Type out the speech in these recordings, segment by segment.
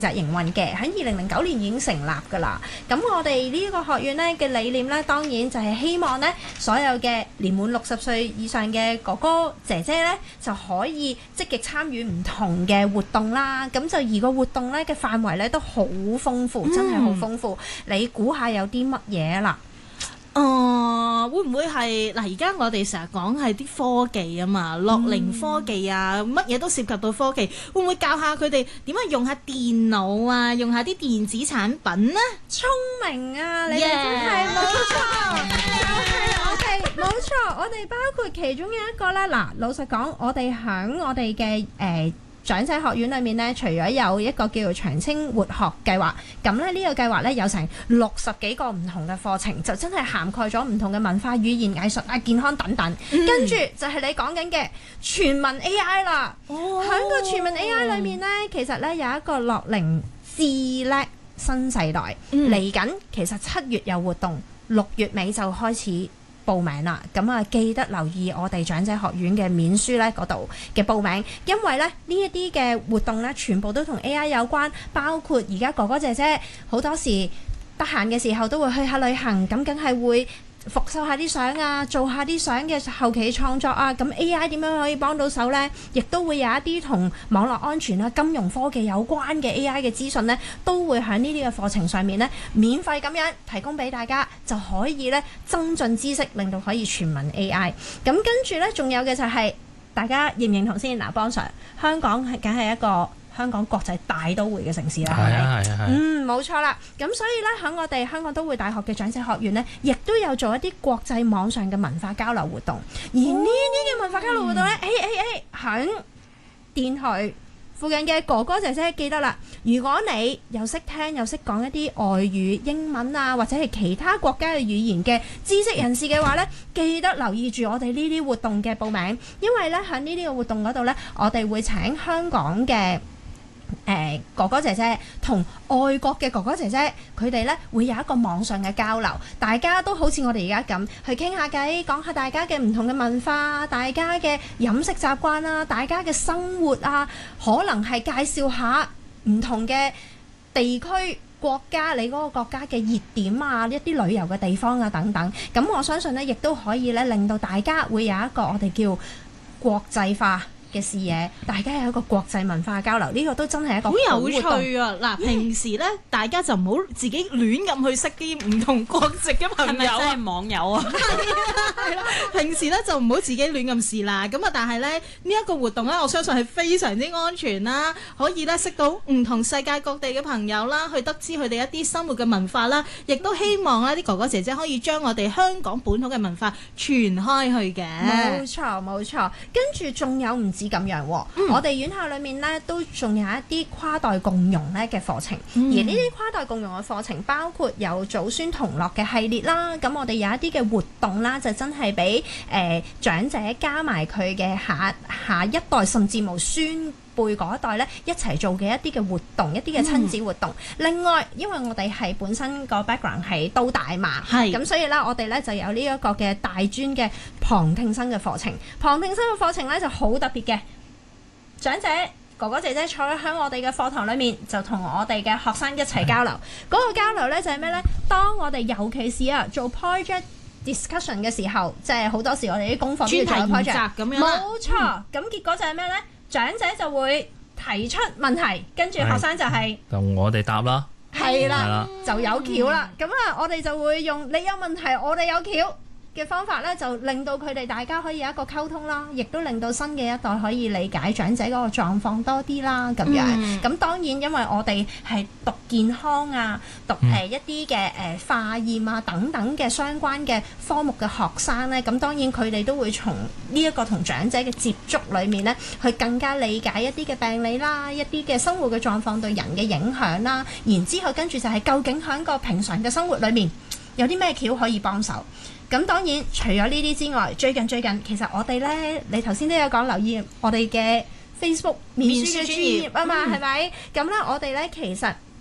就營運嘅，喺2009年已經成立㗎啦。咁我哋呢一個學院咧嘅理念咧，當然就係希望咧所有嘅年滿60歲以上嘅哥哥姐姐咧，就可以積極參與唔同嘅活動啦。咁就而個活動咧嘅範圍咧都好豐富，真係好豐富。你估下有啲乜嘢啦？ 會唔會係嗱？而家我哋成日講係啲科技啊嘛，樂齡科技啊，乜嘢都涉及到科技，會唔會教下佢哋點樣用下電腦啊，用下啲電子產品呢？ 聰明啊！你哋真係冇錯，就係我哋冇錯，我哋包括其中嘅一個啦。嗱，老實講，我哋喺我哋嘅長者學院裏面咧，除咗有一個叫做長青活學計劃，咁咧呢個計劃咧有成60幾個唔同嘅課程，就真係涵蓋咗唔同嘅文化、語言、藝術啊、健康等等。跟住就係你講緊嘅全民 AI 啦。喺個全民 AI 裏面咧，其實咧有一個樂齡智叻新世代嚟緊，其實7月有活動，6月尾就開始報名啦，咁啊記得留意我哋長者學院嘅面書咧嗰度嘅報名，因為咧呢一啲嘅活動咧全部都同 AI 有關，包括而家哥哥姐姐好多時得閒嘅時候都會去下旅行，咁梗係會復修下啲相啊，做下啲相嘅後期創作啊，咁 AI 點樣可以幫到手呢？亦都會有一啲同網絡安全啊、金融科技有關嘅 AI 嘅資訊呢，都會喺呢啲嘅課程上面呢，免費咁樣提供俾大家，就可以呢增進知識，令到可以全民 AI。咁跟住呢，仲有嘅就係、大家認唔認同先？嗱，邦 Sir， 香港係梗係一個香港國際大都會嘅城市啦，係咪？係冇錯啦。咁所以咧，喺我哋香港都會大學嘅長者學院呢，亦都有做一啲國際網上嘅文化交流活動。而呢啲嘅文化交流活動呢，喺電台附近嘅哥哥姐姐記得啦。如果你又識聽又識講一啲外語、英文啊，或者係其他國家嘅語言嘅知識人士嘅話呢，記得留意住我哋呢啲活動嘅報名，因為呢，喺呢啲嘅活動嗰度呢，我哋會請香港嘅哥哥姐姐同外國嘅哥哥姐姐，佢哋呢會有一個網上嘅交流，大家都好似我哋而家咁去傾下偈，講下大家嘅唔同嘅文化，大家嘅飲食習慣啊，大家嘅生活啊，可能係介紹下唔同嘅地區國家，你嗰個國家嘅熱點啊，一啲旅遊嘅地方啊等等。咁我相信呢，亦都可以呢令到大家會有一個我哋叫國際化嘅視野，大家有一個國際文化交流，呢個都真係一個好有趣啊！嗱，平時咧大家就唔好自己亂咁去識啲唔同國籍嘅朋友，係咪真係網友啊？係啦，平時咧就唔好自己亂咁試啦。咁啊，但係咧呢一個活動咧，我相信係非常之安全啦，可以咧識到唔同世界各地嘅朋友啦，去得知佢哋一啲生活嘅文化啦，亦都希望咧啲哥哥姐姐可以將我哋香港本土嘅文化傳開去嘅。 冇錯冇錯，跟住仲有唔止咁樣，我哋院校裏面呢都仲有一啲跨代共融咧嘅課程，而呢啲跨代共融嘅課程包括有祖孫同樂嘅系列啦，咁我哋有一啲嘅活動啦，就真係俾長者加埋佢嘅下一代，甚至無孫輩嗰一代咧一齊做嘅一啲嘅活動，一啲嘅親子活動。另外，因為我哋係本身個 background 係都大嘛，咁所以咧我哋咧就有呢一個嘅大專嘅旁聽生嘅課程。旁聽生嘅課程咧就好特別嘅，長者哥哥姐姐坐喺我哋嘅課堂裏面，就同我哋嘅學生一齊交流。嗰個交流咧就係咩咧？當我哋尤其是做 project discussion 嘅時候，即係好多時我哋啲功課都要做 project 咁樣啦。冇錯，咁結果就係咩咧？長者就會提出問題，跟住學生就係就我哋答啦。 係啦，就有橋啦。咁啊，我哋就會用你有問題，我哋有橋嘅方法咧，就令到佢哋大家可以有一個溝通啦，亦都令到新嘅一代可以理解長者嗰個狀況多啲啦，咁樣。咁當然因為我哋係讀健康啊，讀一啲嘅化驗啊等等嘅相關嘅科目嘅學生咧，咁當然佢哋都會從呢一個同長者嘅接觸裏面咧，去更加理解一啲嘅病理啦，一啲嘅生活嘅狀況對人嘅影響啦，然之後跟住就係究竟喺個平常嘅生活裏面有啲咩橋可以幫手。咁當然除咗呢啲之外，最近其實我哋咧，你頭先都有講留意我哋嘅 Facebook 面書嘅專頁啊嘛，係咪？咁咧我哋咧其實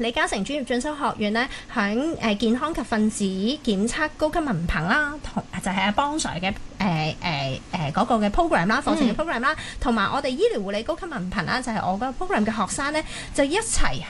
李嘉誠專業進修學院咧，響健康及分子檢測高級文憑啦，同就係阿邦 Sir 嘅嗰個嘅 program 啦，課程嘅 program 啦，同埋我哋醫療護理高級文憑啦，就係我個 program 嘅學生咧，就一齊